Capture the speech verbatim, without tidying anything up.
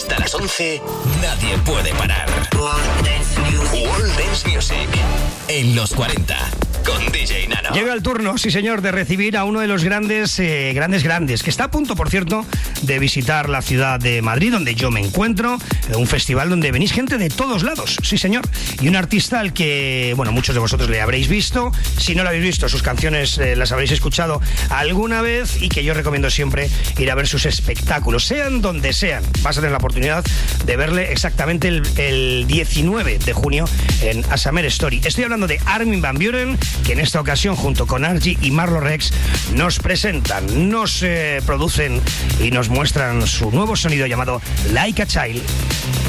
Hasta las once, nadie puede parar. World Dance Music. World Dance Music. En los cuarenta. Con D J Nano. Llega el turno, sí señor, de recibir a uno de los grandes, eh, grandes, grandes, que está a punto, por cierto, de visitar la ciudad de Madrid, donde yo me encuentro, eh, un festival donde venís gente de todos lados, sí señor, y un artista al que, bueno, muchos de vosotros le habréis visto, si no lo habéis visto, sus canciones eh, las habréis escuchado alguna vez, y que yo recomiendo siempre ir a ver sus espectáculos, sean donde sean. Vas a tener la oportunidad de verle exactamente el, el diecinueve de junio en A Summer Story. Estoy hablando de Armin van Buuren, que en esta ocasión junto con Argy y Marlo Rex nos presentan, nos eh, producen y nos muestran su nuevo sonido llamado Like a Child.